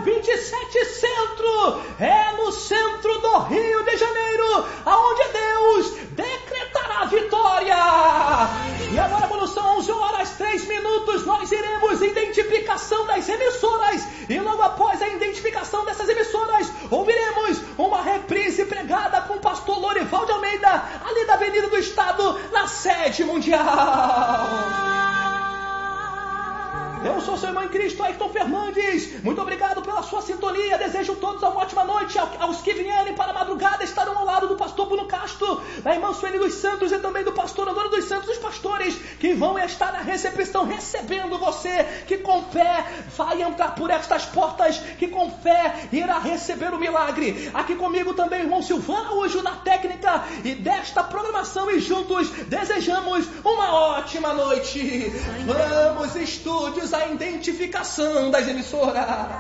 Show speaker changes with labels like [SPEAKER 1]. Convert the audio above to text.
[SPEAKER 1] 27 Centro, é no centro do Rio de Janeiro, aonde Deus decretará vitória. E agora, quando são 11h03, nós iremos identificação das emissoras, e logo após a identificação dessas emissoras, ouviremos uma reprise pregada com o pastor Lorival de Almeida, ali da Avenida do Estado, na sede mundial. Eu sou seu irmão em Cristo, Ayrton Fernandes. Muito obrigado pela sua sintonia. Desejo a todos uma ótima noite. Aos que vierem para a madrugada estarão ao lado do pastor Bruno Castro, da irmã Sueli dos Santos e também do pastor Antônio dos Santos, os pastores que vão estar na recepção recebendo você, que com fé vai entrar por estas portas, que com fé irá receber o milagre. Aqui comigo também o irmão Silvano Araújo na técnica e desta programação, e juntos desejamos uma ótima noite. Vamos, estúdios, a identificação das emissoras.